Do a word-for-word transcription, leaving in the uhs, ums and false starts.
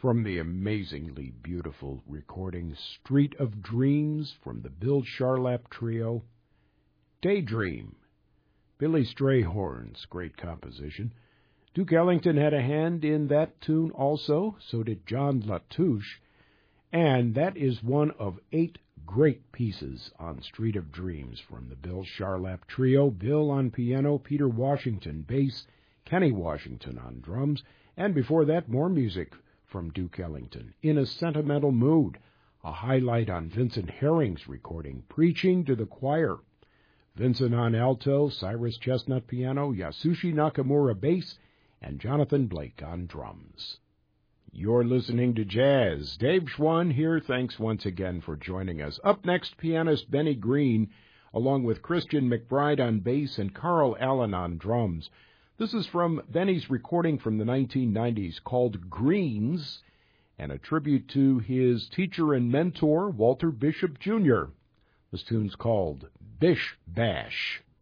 From the amazingly beautiful recording Street of Dreams from the Bill Charlap Trio, Daydream, Billy Strayhorn's great composition. Duke Ellington had a hand in that tune also, so did John Latouche, and that is one of eight great pieces on Street of Dreams from the Bill Charlap Trio. Bill on piano, Peter Washington bass, Kenny Washington on drums, and before that more music from Duke Ellington, In a Sentimental Mood, a highlight on Vincent Herring's recording, Preaching to the Choir. Vincent on alto, Cyrus Chestnut piano, Yasushi Nakamura bass, and Jonathan Blake on drums. You're listening to Jazz. Dave Schwann here. Thanks once again for joining us. Up next, pianist Benny Green, along with Christian McBride on bass and Carl Allen on drums. This is from Benny's recording from the nineteen nineties called Greens, and a tribute to his teacher and mentor, Walter Bishop Junior This tune's called Bish Bash.